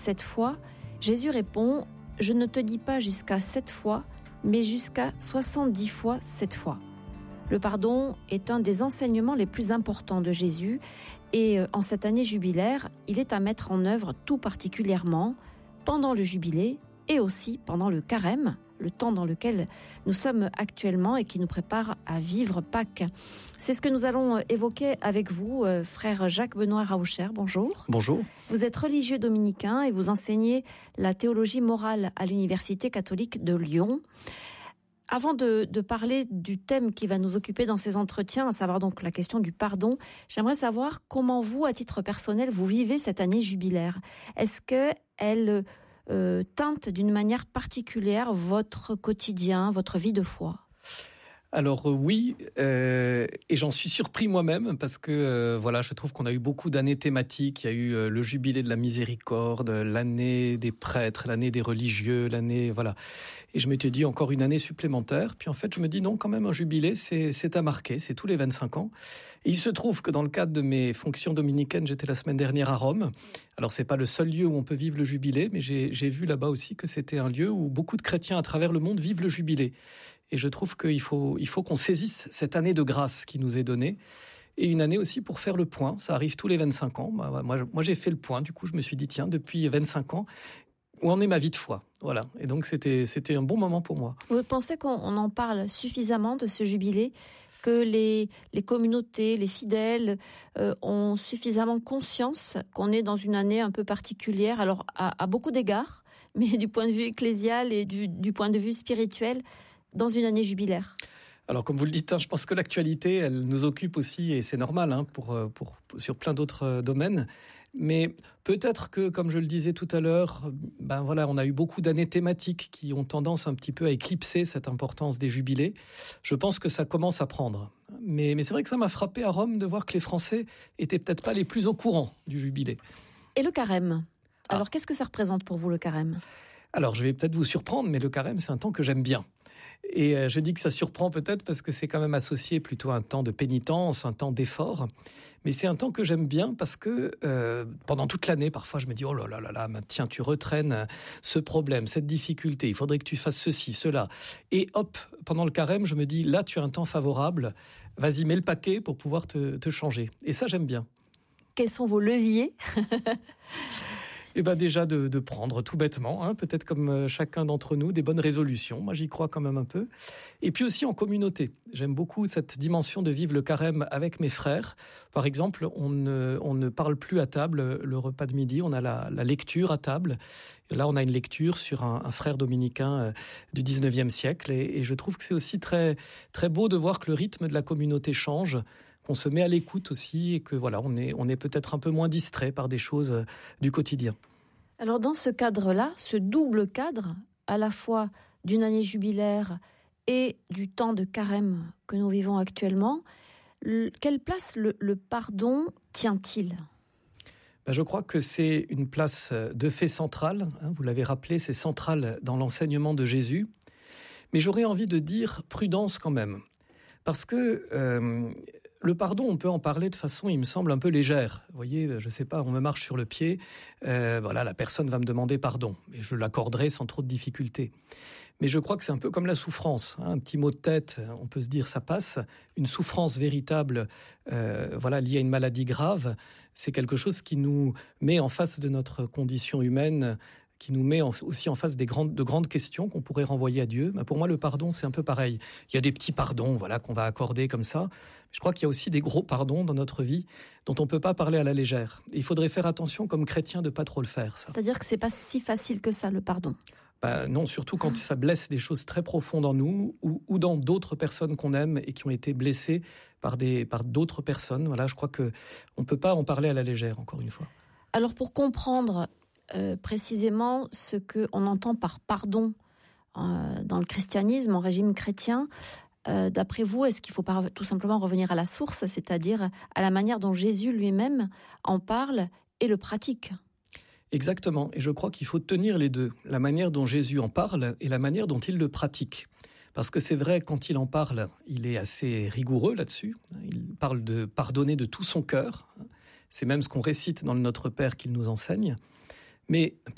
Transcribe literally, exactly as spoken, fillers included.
sept fois, Jésus répond « Je ne te dis pas jusqu'à sept fois, mais jusqu'à soixante-dix fois sept fois ». Le pardon est un des enseignements les plus importants de Jésus et en cette année jubilaire, il est à mettre en œuvre tout particulièrement pendant le jubilé et aussi pendant le carême, le temps dans lequel nous sommes actuellement et qui nous prépare à vivre Pâques. C'est ce que nous allons évoquer avec vous, frère Jacques-Benoît Raucher. Bonjour. Bonjour. Vous êtes religieux dominicain et vous enseignez la théologie morale à l'Université catholique de Lyon. Avant de, de parler du thème qui va nous occuper dans ces entretiens, à savoir donc la question du pardon, j'aimerais savoir comment vous, à titre personnel, vous vivez cette année jubilaire. Est-ce qu'elle euh, teinte d'une manière particulière votre quotidien, votre vie de foi ? Alors euh, oui, euh, et j'en suis surpris moi-même parce que euh, voilà, je trouve qu'on a eu beaucoup d'années thématiques. Il y a eu euh, le jubilé de la miséricorde, l'année des prêtres, l'année des religieux, l'année voilà. Et je m'étais dit encore une année supplémentaire. Puis en fait, je me dis non, quand même un jubilé, c'est c'est à marquer, c'est tous les vingt-cinq ans. Et il se trouve que dans le cadre de mes fonctions dominicaines, j'étais la semaine dernière à Rome. Alors c'est pas le seul lieu où on peut vivre le jubilé, mais j'ai j'ai vu là-bas aussi que c'était un lieu où beaucoup de chrétiens à travers le monde vivent le jubilé. Et je trouve qu'il faut, il faut qu'on saisisse cette année de grâce qui nous est donnée. Et une année aussi pour faire le point. Ça arrive tous les vingt-cinq ans. Moi, moi, moi j'ai fait le point. Du coup, je me suis dit, tiens, depuis vingt-cinq ans, où en est ma vie de foi? Voilà. Et donc, c'était, c'était un bon moment pour moi. Vous pensez qu'on en parle suffisamment de ce jubilé? Que les, les communautés, les fidèles euh, ont suffisamment conscience qu'on est dans une année un peu particulière, alors à, à beaucoup d'égards, mais du point de vue ecclésial et du, du point de vue spirituel, dans une année jubilaire? Alors, comme vous le dites, hein, je pense que l'actualité, elle nous occupe aussi, et c'est normal hein, pour, pour, pour, sur plein d'autres domaines. Mais peut-être que, comme je le disais tout à l'heure, ben voilà, on a eu beaucoup d'années thématiques qui ont tendance un petit peu à éclipser cette importance des jubilés. Je pense que ça commence à prendre. Mais, mais c'est vrai que ça m'a frappé à Rome de voir que les Français étaient peut-être pas les plus au courant du jubilé. Et le carême? Alors, ah. Qu'est-ce que ça représente pour vous, le carême? Alors, je vais peut-être vous surprendre, mais le carême, c'est un temps que j'aime bien. Et je dis que ça surprend peut-être parce que c'est quand même associé plutôt à un temps de pénitence, un temps d'effort. Mais c'est un temps que j'aime bien parce que euh, pendant toute l'année, parfois, je me dis « Oh là là là là, tiens, tu retraînes ce problème, cette difficulté, il faudrait que tu fasses ceci, cela. » Et hop, pendant le carême, je me dis « Là, tu as un temps favorable, vas-y, mets le paquet pour pouvoir te, te changer. » Et ça, j'aime bien. Quels sont vos leviers ? Eh ben déjà de, de prendre tout bêtement, hein, peut-être comme chacun d'entre nous, des bonnes résolutions. Moi, j'y crois quand même un peu. Et puis aussi en communauté. J'aime beaucoup cette dimension de vivre le carême avec mes frères. Par exemple, on ne, on ne parle plus à table le repas de midi. On a la, la lecture à table. Et là, on a une lecture sur un, un frère dominicain du dix-neuvième siècle. Et, et je trouve que c'est aussi très, très beau de voir que le rythme de la communauté change, qu'on se met à l'écoute aussi et que voilà, on est, on est peut-être un peu moins distrait par des choses du quotidien. Alors dans ce cadre-là, ce double cadre, à la fois d'une année jubilaire et du temps de carême que nous vivons actuellement, le, quelle place le, le pardon tient-il ? Ben je crois que c'est une place de fait centrale, hein, vous l'avez rappelé, c'est central dans l'enseignement de Jésus, mais j'aurais envie de dire prudence quand même, parce que euh, le pardon, on peut en parler de façon, il me semble, un peu légère. Vous voyez, je sais pas, on me marche sur le pied, euh, voilà, la personne va me demander pardon, et je l'accorderai sans trop de difficulté. Mais je crois que c'est un peu comme la souffrance, hein, un petit mot de tête, on peut se dire ça passe. Une souffrance véritable, euh, voilà, liée à une maladie grave, c'est quelque chose qui nous met en face de notre condition humaine, qui nous met aussi en face des grandes, de grandes questions qu'on pourrait renvoyer à Dieu. Mais pour moi, le pardon, c'est un peu pareil. Il y a des petits pardons, voilà, qu'on va accorder comme ça. Je crois qu'il y a aussi des gros pardons dans notre vie dont on peut pas parler à la légère. Et il faudrait faire attention, comme chrétien, de pas trop le faire, ça. C'est-à-dire que c'est pas si facile que ça, le pardon. Ben non, surtout quand ça blesse des choses très profondes en nous ou, ou dans d'autres personnes qu'on aime et qui ont été blessées par des, par d'autres personnes. Voilà, je crois que on peut pas en parler à la légère, encore une fois. Alors, pour comprendre Euh, précisément ce qu'on entend par pardon euh, dans le christianisme, en régime chrétien. Euh, d'après vous, est-ce qu'il faut pas tout simplement revenir à la source, c'est-à-dire à la manière dont Jésus lui-même en parle et le pratique ? Exactement, et je crois qu'il faut tenir les deux, la manière dont Jésus en parle et la manière dont il le pratique. Parce que c'est vrai, quand il en parle, il est assez rigoureux là-dessus. Il parle de pardonner de tout son cœur. C'est même ce qu'on récite dans le Notre Père qu'il nous enseigne. Mais